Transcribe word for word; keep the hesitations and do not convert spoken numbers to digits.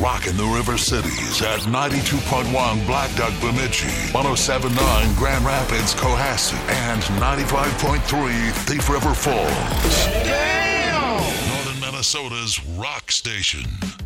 rocking the River Cities at ninety-two point one Black Duck Bemidji, one oh seven point nine Grand Rapids Cohasset, and ninety-five point three Thief River Falls. Damn! Northern Minnesota's rock station.